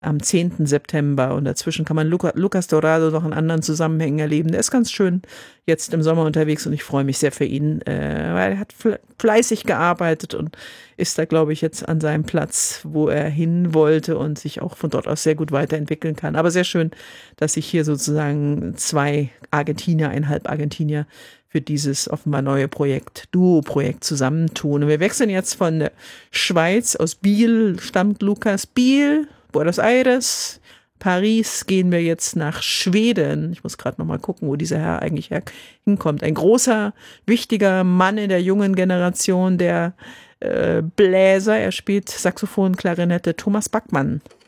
am 10. September. Und dazwischen kann man Lucas Dorado noch in anderen Zusammenhängen erleben. Der ist ganz schön jetzt im Sommer unterwegs und ich freue mich sehr für ihn, weil er hat fleißig gearbeitet und ist da, glaube ich, jetzt an seinem Platz, wo er hin wollte und sich auch von dort aus sehr gut weiterentwickeln kann. Aber sehr schön, dass sich hier sozusagen zwei Argentinier, eineinhalb Argentinier für dieses offenbar neue Projekt, Duo-Projekt zusammentun. Und wir wechseln jetzt von der Schweiz, aus Biel stammt Lucas, Biel, Buenos Aires, Paris, gehen wir jetzt nach Schweden. Ich muss gerade noch mal gucken, wo dieser Herr eigentlich hinkommt. Ein großer, wichtiger Mann in der jungen Generation, der Bläser. Er spielt Saxophon, Klarinette, Thomas Backmann.